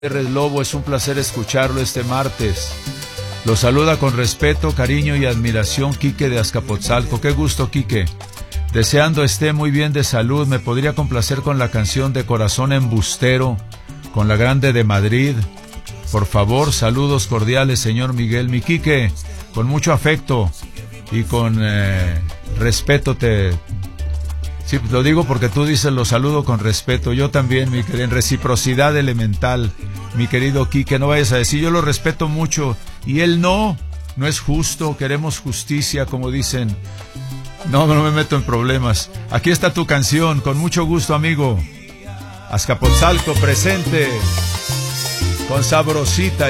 Gutiérrez Lobo, es un placer escucharlo este martes. Lo saluda con respeto, cariño y admiración Quique de Azcapotzalco. Qué gusto, Quique. Deseando esté muy bien de salud, me podría complacer con la canción de Corazón Embustero, con la Grande de Madrid. Por favor, saludos cordiales, señor Miguel. Mi Quique, con mucho afecto y con respeto te... Sí, lo digo porque tú dices lo saludo con respeto. Yo también, mi querido, en reciprocidad elemental, mi querido Quique. No vayas a decir, yo lo respeto mucho y él no es justo, queremos justicia, como dicen. No me meto en problemas. Aquí está tu canción, con mucho gusto, amigo. Azcapotzalco presente, con Sabrosita.